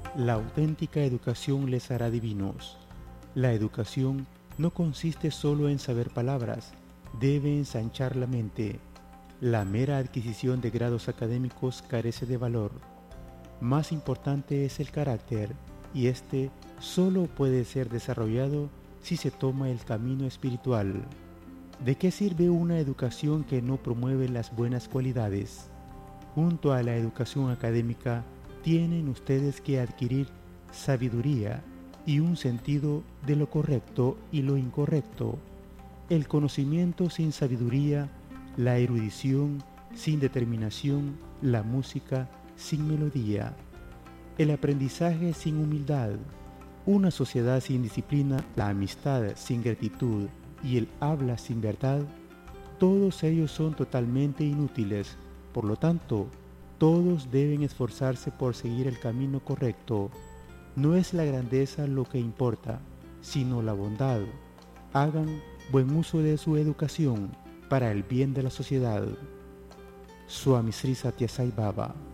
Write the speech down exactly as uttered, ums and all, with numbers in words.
La auténtica educación les hará divinos. La educación no consiste solo en saber palabras, debe ensanchar la mente. La mera adquisición de grados académicos carece de valor. Más importante es el carácter, y este solo puede ser desarrollado si se toma el camino espiritual. ¿De qué sirve una educación que no promueve las buenas cualidades? Junto a la educación académica, tienen ustedes que adquirir sabiduría y un sentido de lo correcto y lo incorrecto. El conocimiento sin sabiduría, la erudición sin determinación, la música sin melodía. El aprendizaje sin humildad, una sociedad sin disciplina, la amistad sin gratitud y el habla sin verdad, todos ellos son totalmente inútiles. Por lo tanto, todos deben esforzarse por seguir el camino correcto. No es la grandeza lo que importa, sino la bondad. Hagan buen uso de su educación para el bien de la sociedad. Swami Sri Sathya Sai Baba.